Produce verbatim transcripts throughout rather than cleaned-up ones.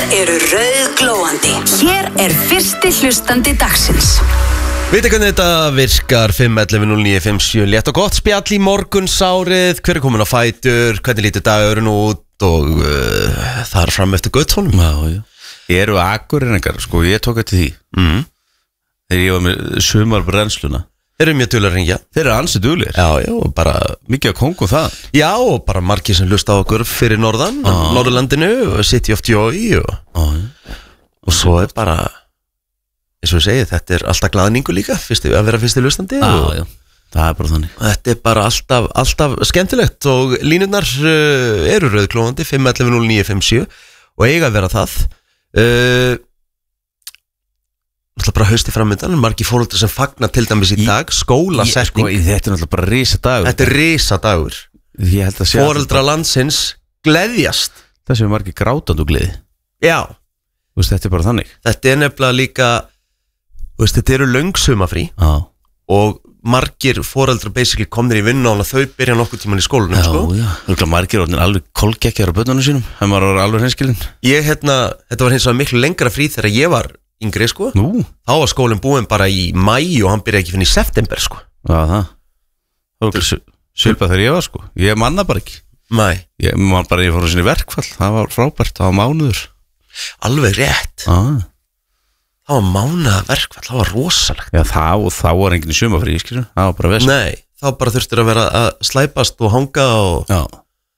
eru rauðglóandi. Hér er fyrsti hlustandi dagsins. Vitið hvernig þetta virkar? Fimm ellefu núll níu fimm sjö. Létt og gott spjall í morgunsárið. Hver er komin á fætur? Hvernig lítur dagurinn út? Og uh, þar fram eftir göttunum. Já, já. Ég eru Akureyringar, sko, ég tók eftir því mm. Þegar ég var með sumarbrennsluna. Þeir eru mjög duglegir að hringja. Þeir eru ansið duglegir. Já, já, og bara mikið að kóngum það. Já, og bara margir sem hlusta á okkur fyrir norðan ah. Norðurlandinu, City of Joy og, ah. og svo er bara eins og ég segi, þetta er alltaf glaðningu líka fyrsti, að vera fyrsti hlustandi Já, og já, það er bara þannig. Þetta er bara alltaf, alltaf skemmtilegt og línurnar uh, eru rauðglóðandi fimm ellefu núll níu fimm sjö og eiga að vera það uh, Það er bara hausti framöndan, margir fóröldrar sem fagna til dæmis í dag, skólasetning. Sko, þetta er náttúrulega bara risadagur. Þetta er risadagur. Ég held að sé Fóröldrar landsins gleðjast. Það séu margir grátandi og gleði. Já. Þú veist, þetta er bara þannig. Þetta er nefnilega líka, þú veist, þetta eru löng sumafrí. Já. Og margir fóröldrar basically komnir í vinnu og þau byrja nokkuð tíman í skólanum, já, sko. Já, já. Það er margir orðin alveg kolgekkjar á börnunum sínum, þegar maður var alveg hreinskilinn. Ég, hérna, þetta var hins vegar miklu lengra frí þegar ég var yngri, sko. Nú. Þá var skólinn búinn bara í maí og hann byrjaði ekki fyrir í september, sko. Já, það. Það var svipað þegar ég var, sko. Ég manna bara ekki. Nei. Ég man bara, ég fór á sinni verkfall. Það var frábært, það var mánuður. Alveg rétt. Já. Það var mánuða verkfall, það var rosalegt. Já, það og þá var enginn í sumafrí, skilur. Það var bara vest. Nei, þá bara þurftir að vera að slæpast og hanga og... Já.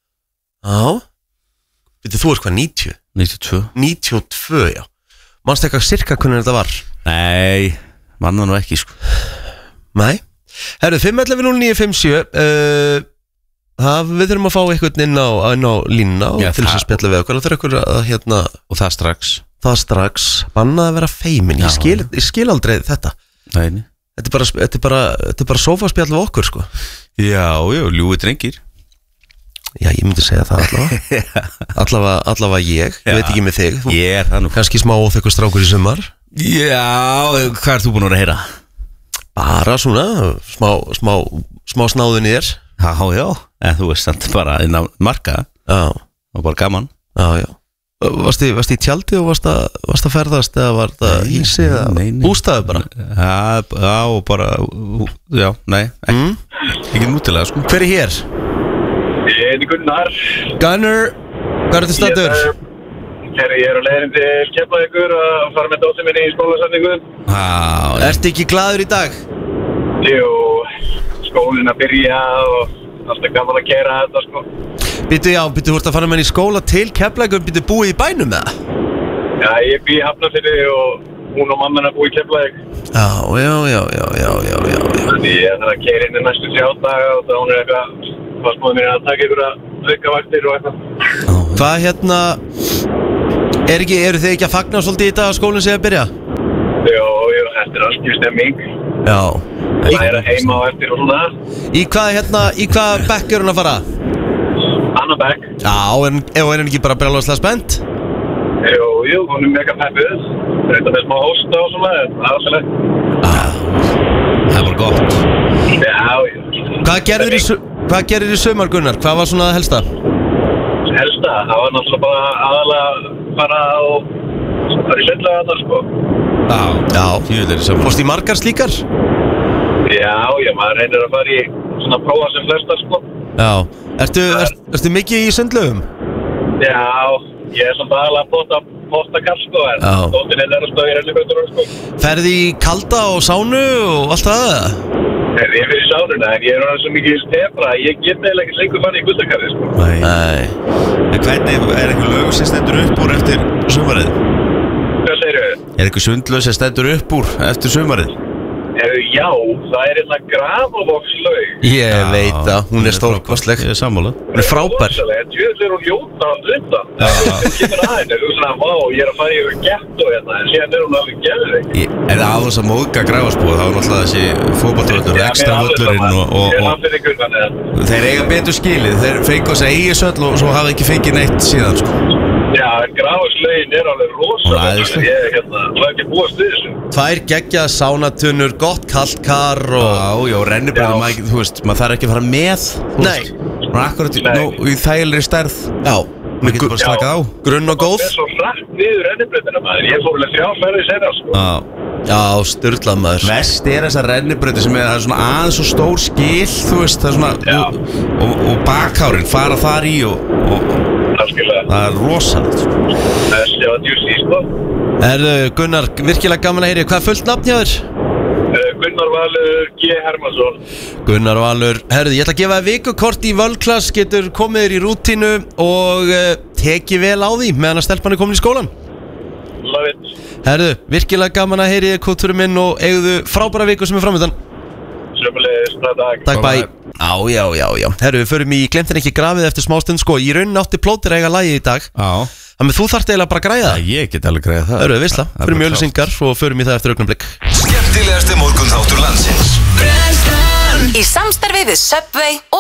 Já. Vitið, þú er hvað, níutíu? níutíu og tvö. níutíu og tvö, já. Manstu eitthvað sirka hvernig þetta var? Nei, manna nú ekki, sko. Nei. Herru, fimm ellefu núll níu fimm sjö uh, það, við þurfum að fá eitthvað inn á, inn á línna og Já, til þess að það- spjalla við okkur. Það þurfum okkur að, hérna, Og það strax. það strax bannað að vera feimin. Ég Já. skil, ég skil aldrei þetta. Nei, nei. Þetta er bara, þetta er bara, þetta er bara sófaspjall við okkur, sko. Já, já, ljúi drengir. Já, ég myndi segja það allavega. allavega, allavega ég, ég Já. veit ekki með þig. Þú, Ég er það nú. kannski smá óþekkur strákur í sumar. Já, hvað ert þú búin að vera að heyra? Bara svona, smá, smá, smá snáðun í þér. Já, já, en þú veist samt bara inn á marka. Já, Og bara gaman. já, já. Varst í, varst í tjaldi og varst að, varst að ferðast eða var það Nei, hísi eða nei, nei. bústaði bara? Já, já, og bara, já, nei, ekki, Mm? ekki nútilega, sko. Hver er hér? Ég heiti Gunnar. Gunnar, hvað er þetta stættur? Herri, ég er á leiðin til Keflavíkur að fara með dóttir minni í skólasetningu. Já, Ertu ekki glaður í dag? Jú, skólinn að byrja og alltaf gaman að keyra þetta, sko. Býtu, já, býtu, þú ert að fara með henni í skóla til Keflavíkur, býtu búið í bænum eða? Já, ég bý í Hafnarfirði og hún og mamma er að búa í Keflavík. Já, já, já, já, já, já, já, já. Þannig ég þarf að keyra inn í næstu þrjá daga og þá hún er eitthvað, fastmóður mín er að taka ykkur að auka vaktir og eitthvað. Hvað hérna, er ekki, eru þið ekki að fagna svolítið í dag að skólinn sé að byrja? Jú, jú, þetta er alls stemming. Já. Í, Það er að heima á eftir og svona. í hvað, hérna, í hvað bekk er hún að fara? Anna Beck. Já, en ef hún er ekki bara brjálæðslega spennt? Jú, jú, hún er mega peppið. Þetta með smá hósta og svona, það er alltaf leitt. það er bara gott. Já, já. Hvað gerðir í, su- hvað gerðir í sumar, Gunnar? Hvað var svona það helsta? Helsta, það var náttúrulega bara aðalega fara og fara í sundlega þetta, sko. Já, Já. Jöfull er í saman. Fórst í margar slíkar? Já, já, maður reynir að fara í svona prófa sem flesta, sko. Já. Ertu, er, ertu mikið í sundlöfum? Já, ég er svona aðalega potta, potta kall, sko, en Já. dóttin er að stöða í reyndugöndunum, sko. Ferði í kalda og sánu og allt það? En ég fyrir sánuna, en ég er alveg svo mikið stefra, ég get meðlega ekki lengur fann í kuldakarri, sko. Nei. Nei. En hvernig er eitthvað lög sem stendur upp úr eftir sumarið? Hvað segir þau? Er eitthvað sundlög sem stendur upp úr eftir sumarið? Eða já, það er einhverja grafavokslaug. Ég veit það, hún er stórkostleg. Ég er sammála. Hún er frábær. Tjóðlega er hún ljóta á drönda. Það kemur aðeins, þú er svona, vá, ég er að fara í yfir getto hérna, en síðan er hún alveg geðveik. Ég- En á þess að móðga græfarsbúið, þá er náttúrulega þessi fótboltavöllur, ekstra völlurinn og, og, Ég er og hafðið ykkur þannig að, þeir eiga betur skilið, þeir fengu þess að eigi söll og svo hafa ekki fengið neitt síðan, sko. já, grafavokslaugin er alveg Hún er rosalega. æðisleg. Ég er hérna, það er ekki búast við þessu. Tvær geggjað sánatunur, gott kallt kar og... Já, já, rennibröðu, Já. maður, þú veist, maður þarf ekki að fara með, þú Nei. veist. Maður er akkurat í, Nei. nú, í þægilegri stærð. Já, Við getum bara slakað á. Grunn og góð. Það er svo hratt niður rennibrautina maður. Ég fór vel þrjá ferði senna sko. Já. Já, styrlað maður. Vest er þessar rennibrautir sem er, það er svona aðeins og stór skil, þú veist, það er svona og, og, og bakhárin fara þar í og, og það er rosalegt sko. Þessi var djúsi sko. Herðu, Gunnar, virkilega gaman að heyri. Hvað er fullt nafn hjá þér? Gunnar Valur G. Hermansson. Gunnar Valur, herðu, ég ætla að gefa þér vikukort í völklass, getur komið þér í rútínu og uh, tekið vel á því meðan að stelpan er komin í skólan. Love it. Herðu, virkilega gaman að heyri þér kótturinn minn og eigðu frábæra viku sem er framöndan. Sömulegis, næ dag. Takk, bæ. Já, já, já, já. Herðu, við förum í glemtin ekki grafið eftir smástund sko. Í raunin átti plótir eiga lagið í dag. Já. Þannig þú þarft eiginlega bara að græða það. Ég get alveg græða það. Herðu, veistla, förum í auglýsingar og förum í það eftir augnablik. Skemmtilegasti morgunþáttur landsins. Í samstarfi við Subway og